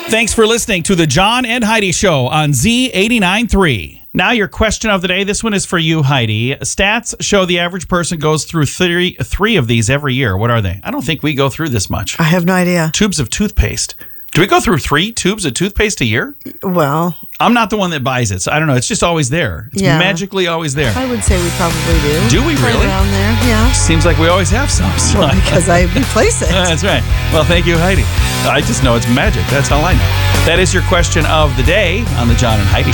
Thanks for listening to the John and Heidi Show on Z89.3. Now your question of the day. This one is for you, Heidi. Stats show the average person goes through three of these every year. What are they? I don't think we go through this much. I have no idea. Tubes of toothpaste. Do we go through 3 tubes of toothpaste a year? Well, I'm not the one that buys it, so I don't know. It's just always there. It's magically always there. I would say we probably do. Do we Right really? around there, yeah. Seems like we always have some. So Well, because I replace it. That's right. Well, thank you, Heidi. I just know it's magic. That's all I know. That is your question of the day on the John and Heidi Show.